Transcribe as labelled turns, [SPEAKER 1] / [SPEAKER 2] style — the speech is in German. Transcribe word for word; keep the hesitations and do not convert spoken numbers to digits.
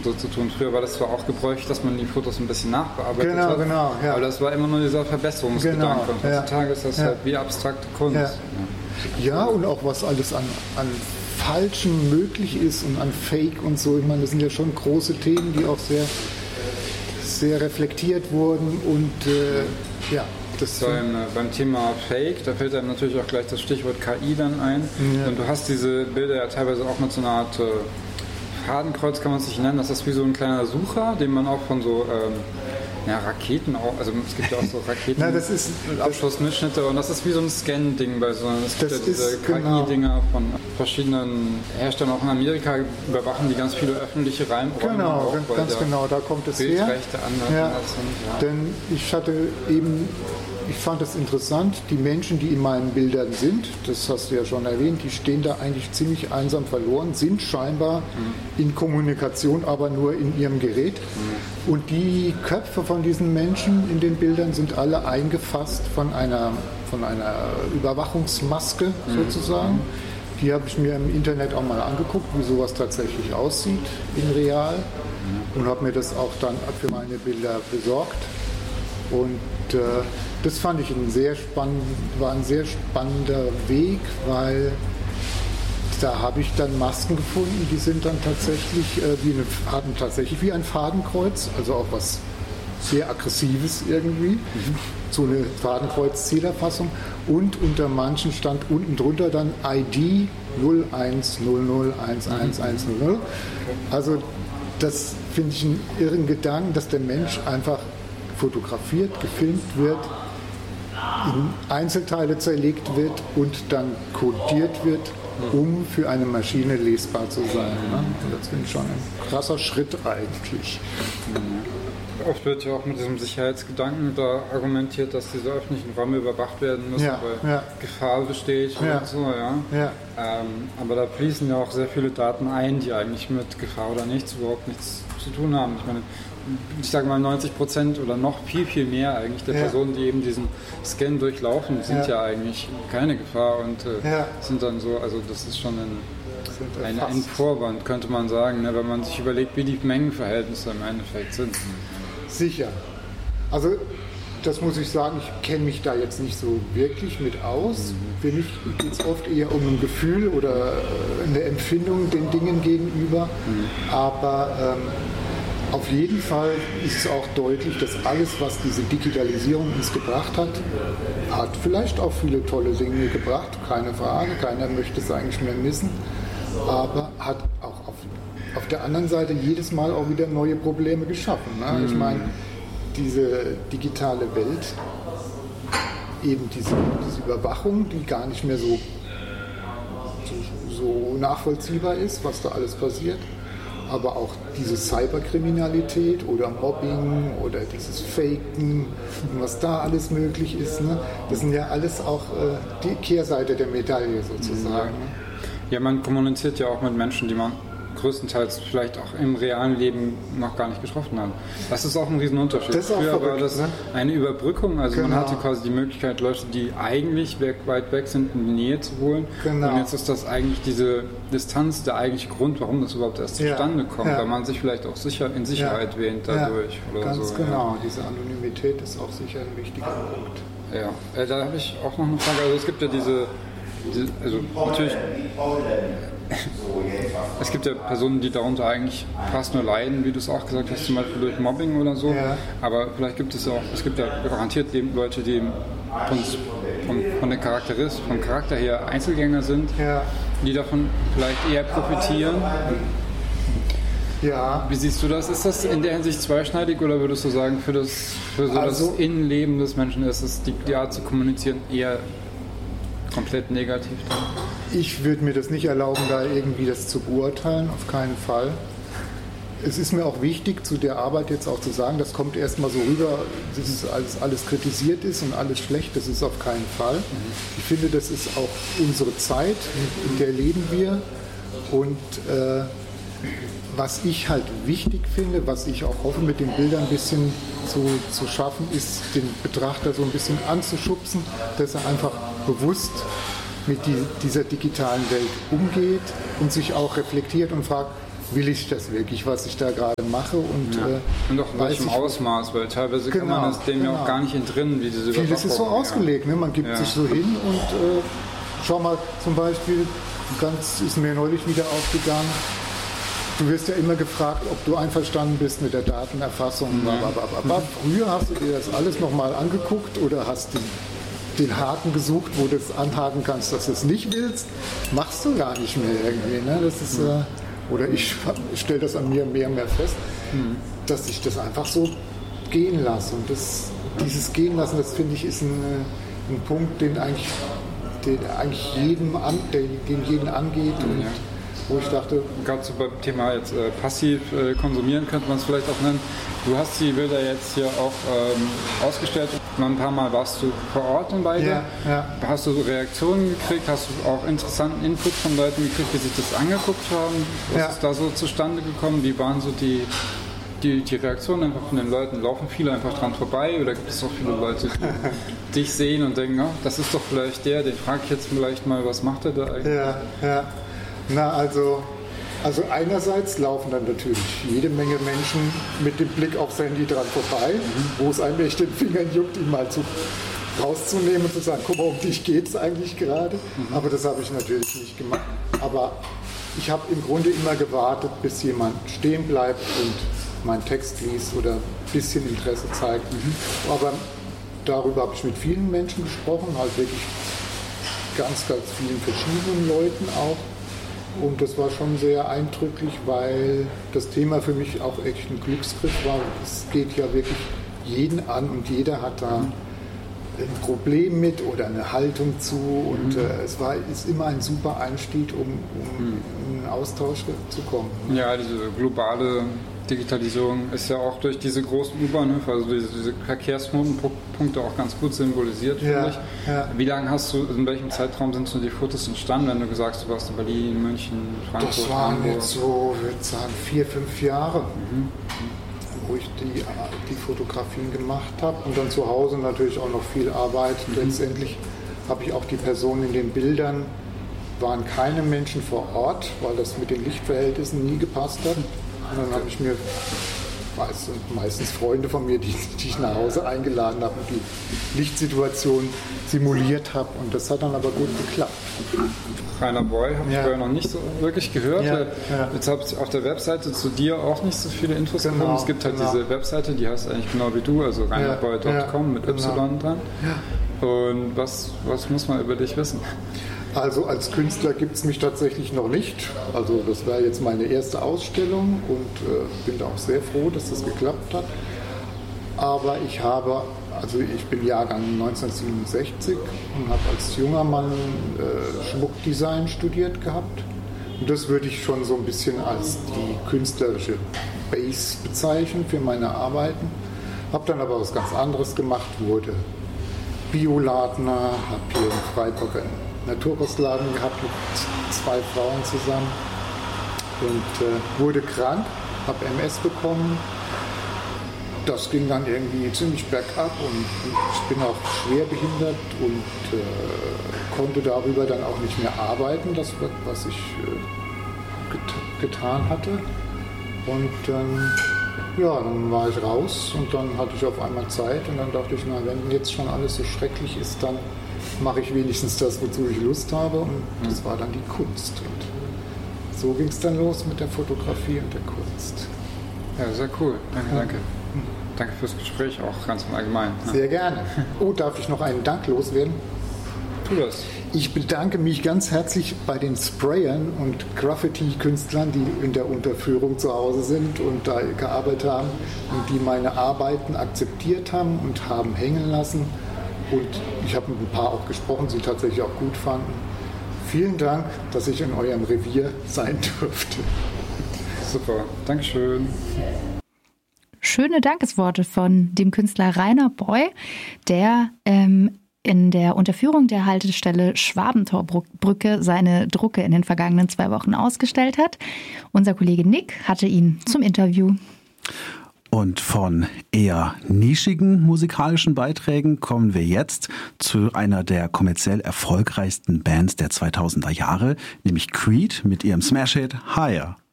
[SPEAKER 1] so zu tun. Früher war das zwar auch gebräuchlich, dass man die Fotos ein bisschen nachbearbeitet
[SPEAKER 2] genau,
[SPEAKER 1] hat,
[SPEAKER 2] genau, ja.
[SPEAKER 1] aber das war immer nur dieser Verbesserungsgedanke.
[SPEAKER 2] Genau,
[SPEAKER 1] und heutzutage
[SPEAKER 2] ja.
[SPEAKER 1] ist das
[SPEAKER 2] ja.
[SPEAKER 1] halt wie abstrakte Kunst.
[SPEAKER 2] Ja, ja und auch was alles an, an Falschen möglich ist und an Fake und so. Ich meine, das sind ja schon große Themen, die auch sehr, sehr reflektiert wurden und äh, ja. Das
[SPEAKER 1] beim, äh, beim Thema Fake, da fällt einem natürlich auch gleich das Stichwort K I dann ein. Ja. Und du hast diese Bilder ja teilweise auch mit so einer Art äh, Fadenkreuz, kann man es nicht nennen. Das ist wie so ein kleiner Sucher, den man auch von so ähm, ja, Raketen auch, also es gibt ja auch so Raketen
[SPEAKER 2] Na, das ist,
[SPEAKER 1] mit Abschussmitschnitte und das ist wie so ein Scan-Ding bei so es gibt
[SPEAKER 2] das
[SPEAKER 1] ja diese
[SPEAKER 2] ist,
[SPEAKER 1] K I-Dinger
[SPEAKER 2] genau.
[SPEAKER 1] von verschiedenen Herstellern, auch in Amerika überwachen die ganz viele öffentliche Räume.
[SPEAKER 2] Genau,
[SPEAKER 1] auch,
[SPEAKER 2] ganz genau, da kommt es her.
[SPEAKER 1] Ja.
[SPEAKER 2] Ja, denn ich hatte eben, ich fand es interessant, die Menschen, die in meinen Bildern sind, das hast du ja schon erwähnt, die stehen da eigentlich ziemlich einsam verloren, sind scheinbar mhm. in Kommunikation, aber nur in ihrem Gerät. Mhm. Und die Köpfe von diesen Menschen in den Bildern sind alle eingefasst von einer, von einer Überwachungsmaske mhm. sozusagen. Die habe ich mir im Internet auch mal angeguckt, wie sowas tatsächlich aussieht in real. Mhm. Und habe mir das auch dann für meine Bilder besorgt. Und äh, das fand ich ein sehr spannend, war ein sehr spannender Weg, weil da habe ich dann Masken gefunden, die sind dann tatsächlich äh, wie eine, hatten tatsächlich wie ein Fadenkreuz, also auch was sehr Aggressives irgendwie, mhm. so eine Fadenkreuz-Zielerfassung. Und unter manchen stand unten drunter dann I D null eins null null eins eins eins null null. Also das finde ich einen irren Gedanken, dass der Mensch einfach fotografiert, gefilmt wird, in Einzelteile zerlegt wird und dann codiert wird, um für eine Maschine lesbar zu sein. Ne? Und das finde ich schon ein krasser Schritt eigentlich.
[SPEAKER 1] Oft wird ja auch mit diesem Sicherheitsgedanken da argumentiert, dass diese öffentlichen Räume überwacht werden müssen,
[SPEAKER 2] ja,
[SPEAKER 1] weil
[SPEAKER 2] ja.
[SPEAKER 1] Gefahr besteht
[SPEAKER 2] ja.
[SPEAKER 1] und so. Ja.
[SPEAKER 2] Ja.
[SPEAKER 1] Ähm, aber da fließen ja auch sehr viele Daten ein, die eigentlich mit Gefahr oder nichts überhaupt nichts zu tun haben. Ich meine, ich sage mal neunzig Prozent oder noch viel, viel mehr eigentlich der ja. Personen, die eben diesen Scan durchlaufen, sind ja, ja eigentlich keine Gefahr und äh, ja. sind dann so, also das ist schon ein, ein, ein Vorwand, könnte man sagen, ne, wenn man sich überlegt, wie die Mengenverhältnisse im Endeffekt sind.
[SPEAKER 2] Sicher. Also das muss ich sagen, ich kenne mich da jetzt nicht so wirklich mit aus. Mhm. Für mich geht es oft eher um ein Gefühl oder eine Empfindung den Dingen gegenüber, mhm. aber ähm, auf jeden Fall ist es auch deutlich, dass alles, was diese Digitalisierung uns gebracht hat, hat vielleicht auch viele tolle Dinge gebracht, keine Frage, keiner möchte es eigentlich mehr missen, aber hat auch auf, auf der anderen Seite jedes Mal auch wieder neue Probleme geschaffen. Ne? Ich meine, diese digitale Welt, eben diese, diese Überwachung, die gar nicht mehr so, so, so nachvollziehbar ist, was da alles passiert, aber auch diese Cyberkriminalität oder Mobbing oder dieses Faken und was da alles möglich ist, ne? Das sind ja alles auch äh, die Kehrseite der Medaille sozusagen.
[SPEAKER 1] Ja. ja, man kommuniziert ja auch mit Menschen, die man größtenteils vielleicht auch im realen Leben noch gar nicht getroffen hat. Das ist auch ein Riesenunterschied.
[SPEAKER 2] Das ist auch
[SPEAKER 1] Früher
[SPEAKER 2] verrückt,
[SPEAKER 1] war das
[SPEAKER 2] ne?
[SPEAKER 1] eine Überbrückung, also
[SPEAKER 2] genau.
[SPEAKER 1] man hatte quasi die Möglichkeit, Leute, die eigentlich weit weg sind, in die Nähe zu holen.
[SPEAKER 2] Genau.
[SPEAKER 1] Und jetzt ist das eigentlich diese Distanz der eigentliche Grund, warum das überhaupt erst
[SPEAKER 2] ja.
[SPEAKER 1] zustande kommt,
[SPEAKER 2] ja.
[SPEAKER 1] weil man sich vielleicht auch sicher, in Sicherheit ja. wähnt dadurch.
[SPEAKER 2] Ja.
[SPEAKER 1] Oder
[SPEAKER 2] Ganz
[SPEAKER 1] so,
[SPEAKER 2] genau,
[SPEAKER 1] ja.
[SPEAKER 2] diese Anonymität ist auch sicher ein wichtiger Punkt.
[SPEAKER 1] Ja, äh, da habe ich auch noch eine Frage. Also es gibt ja diese, diese also natürlich, es gibt ja Personen, die darunter eigentlich fast nur leiden, wie du es auch gesagt hast, zum Beispiel durch Mobbing oder so.
[SPEAKER 2] Ja.
[SPEAKER 1] Aber vielleicht gibt es auch, es gibt ja garantiert Leute, die von, von, von der Charakteristik, vom Charakter her Einzelgänger sind,
[SPEAKER 2] ja.
[SPEAKER 1] die davon vielleicht eher profitieren.
[SPEAKER 2] Ja.
[SPEAKER 1] Wie siehst du das? Ist das in der Hinsicht zweischneidig oder würdest du sagen, für das, für so
[SPEAKER 2] also,
[SPEAKER 1] das Innenleben des Menschen ist es die, die Art zu kommunizieren eher komplett negativ?
[SPEAKER 2] Ich würde mir das nicht erlauben, da irgendwie das zu beurteilen, auf keinen Fall. Es ist mir auch wichtig, zu der Arbeit jetzt auch zu sagen, das kommt erstmal so rüber, dass es alles, alles kritisiert ist und alles schlecht, das ist auf keinen Fall. Ich finde, das ist auch unsere Zeit, in der leben wir. Und äh, was ich halt wichtig finde, was ich auch hoffe, mit den Bildern ein bisschen zu, zu schaffen, ist, den Betrachter so ein bisschen anzuschubsen, dass er einfach bewusst mit die, dieser digitalen Welt umgeht und sich auch reflektiert und fragt, will ich das wirklich, was ich da gerade mache und,
[SPEAKER 1] ja.
[SPEAKER 2] äh,
[SPEAKER 1] und auch in welchem Ausmaß, weil teilweise
[SPEAKER 2] genau,
[SPEAKER 1] kann man das dem
[SPEAKER 2] genau.
[SPEAKER 1] ja auch gar nicht entrinnen, wie diese
[SPEAKER 2] Vieles ist so ausgelegt, ne? Man gibt ja. sich so hin und äh, schau mal zum Beispiel, ganz ist mir neulich wieder aufgegangen, du wirst ja immer gefragt, ob du einverstanden bist mit der Datenerfassung. Mhm. Mhm. Früher hast du dir das alles nochmal angeguckt oder hast den, den Haken gesucht, wo du es anhaken kannst, dass du es nicht willst. Machst du gar nicht mehr irgendwie. Ne? Das ist, äh, oder ich, ich stelle das an mir mehr und mehr fest, mhm. dass ich das einfach so gehen lasse. Und das, dieses Gehen lassen, das finde ich, ist ein, ein Punkt, den eigentlich, den eigentlich jedem, an, der, den jeden angeht. Und
[SPEAKER 1] ja.
[SPEAKER 2] wo ich dachte,
[SPEAKER 1] gerade so beim Thema jetzt äh, passiv äh, konsumieren könnte man es vielleicht auch nennen. Du hast die Bilder jetzt hier auch ähm, ausgestellt. Ein paar Mal warst du vor Ort in beide.
[SPEAKER 2] Ja, ja.
[SPEAKER 1] Hast du so Reaktionen gekriegt? Hast du auch interessanten Input von Leuten gekriegt, die sich das angeguckt haben? Was
[SPEAKER 2] ja.
[SPEAKER 1] ist da so zustande gekommen? Wie waren so die, die, die Reaktionen einfach von den Leuten? Laufen viele einfach dran vorbei oder gibt es auch viele Leute, die dich sehen und denken, oh, das ist doch vielleicht der, den frage ich jetzt vielleicht mal, was macht er da eigentlich?
[SPEAKER 2] Ja, ja. Na, also, also einerseits laufen dann natürlich jede Menge Menschen mit dem Blick aufs Handy dran vorbei, mhm. wo es einem echt den Fingern juckt, ihn mal zu, rauszunehmen und zu sagen, guck mal, um dich geht es eigentlich gerade. Mhm. Aber das habe ich natürlich nicht gemacht. Aber ich habe im Grunde immer gewartet, bis jemand stehen bleibt und meinen Text liest oder ein bisschen Interesse zeigt. Mhm. Aber darüber habe ich mit vielen Menschen gesprochen, halt wirklich ganz, ganz vielen verschiedenen Leuten auch. Und das war schon sehr eindrücklich, weil das Thema für mich auch echt ein Glücksgriff war. Es geht ja wirklich jeden an und jeder hat da ein Problem mit oder eine Haltung zu. Und mhm. äh, es war, ist immer ein super Einstieg, um, um mhm. in einen Austausch zu kommen.
[SPEAKER 1] Ja, diese globale Digitalisierung ist ja auch durch diese großen U-Bahnhöfe, also diese, diese Verkehrsknotenpunkte auch ganz gut symbolisiert, finde
[SPEAKER 2] ja,
[SPEAKER 1] ich.
[SPEAKER 2] Ja.
[SPEAKER 1] Wie lange hast du, in welchem Zeitraum sind so die Fotos entstanden, wenn du gesagt hast, du warst in Berlin, München, Frankfurt,
[SPEAKER 2] Das waren
[SPEAKER 1] Hamburg?
[SPEAKER 2] jetzt so, ich würde sagen, vier, fünf Jahre, mhm. wo ich die, die Fotografien gemacht habe und dann zu Hause natürlich auch noch viel Arbeit. Mhm. Letztendlich habe ich auch die Personen in den Bildern, waren keine Menschen vor Ort, weil das mit den Lichtverhältnissen nie gepasst hat. Und dann habe ich mir meistens, meistens Freunde von mir, die, die ich nach Hause eingeladen habe und die Lichtsituation simuliert habe. Und das hat dann aber gut geklappt.
[SPEAKER 1] Rainer Boy habe ich
[SPEAKER 2] ja.
[SPEAKER 1] vorher noch nicht so wirklich gehört.
[SPEAKER 2] Ja, ja.
[SPEAKER 1] Jetzt habe ich auf der Webseite zu dir auch nicht so viele Infos
[SPEAKER 2] genau,
[SPEAKER 1] gefunden. Es gibt halt
[SPEAKER 2] genau.
[SPEAKER 1] diese Webseite, die heißt eigentlich genau wie du, also rainer boy punkt com ja, mit
[SPEAKER 2] genau.
[SPEAKER 1] Y dran.
[SPEAKER 2] Ja.
[SPEAKER 1] Und was, was muss man über dich wissen?
[SPEAKER 2] Also als Künstler gibt es mich tatsächlich noch nicht. Also das war jetzt meine erste Ausstellung und äh, bin da auch sehr froh, dass das geklappt hat. Aber ich habe, also ich bin Jahrgang neunzehnhundertsiebenundsechzig und habe als junger Mann äh, Schmuckdesign studiert gehabt. Und das würde ich schon so ein bisschen als die künstlerische Base bezeichnen für meine Arbeiten. Habe dann aber was ganz anderes gemacht, wurde Bioladner, habe hier in Freiburg einen Naturkostladen gehabt mit zwei Frauen zusammen und äh, wurde krank, habe M S bekommen. Das ging dann irgendwie ziemlich bergab und ich bin auch schwer behindert und äh, konnte darüber dann auch nicht mehr arbeiten, das was ich äh, get- getan hatte. Und ähm, ja, dann war ich raus und dann hatte ich auf einmal Zeit und dann dachte ich, na, wenn jetzt schon alles so schrecklich ist, dann mache ich wenigstens das, wozu ich Lust habe und das war dann die Kunst. Und so ging es dann los mit der Fotografie und der Kunst.
[SPEAKER 1] Ja, sehr cool. Danke, ja. danke. Danke fürs Gespräch, auch ganz im Allgemeinen. Ne?
[SPEAKER 2] Sehr gerne. Oh, darf ich noch einen Dank loswerden?
[SPEAKER 1] Tu das.
[SPEAKER 2] Ich bedanke mich ganz herzlich bei den Sprayern und Graffiti-Künstlern, die in der Unterführung zu Hause sind und da gearbeitet haben und die meine Arbeiten akzeptiert haben und haben hängen lassen. Und ich habe mit ein paar auch gesprochen, die tatsächlich auch gut fanden. Vielen Dank, dass ich in eurem Revier sein durfte.
[SPEAKER 1] Super, Dankeschön.
[SPEAKER 3] Schöne Dankesworte von dem Künstler Rainer Boy, der ähm, in der Unterführung der Haltestelle Schwabentorbrücke seine Drucke in den vergangenen zwei Wochen ausgestellt hat. Unser Kollege Nick hatte ihn zum Interview.
[SPEAKER 4] Und von eher nischigen musikalischen Beiträgen kommen wir jetzt zu einer der kommerziell erfolgreichsten Bands der zweitausender Jahre, nämlich Creed mit ihrem Smash-Hit Higher.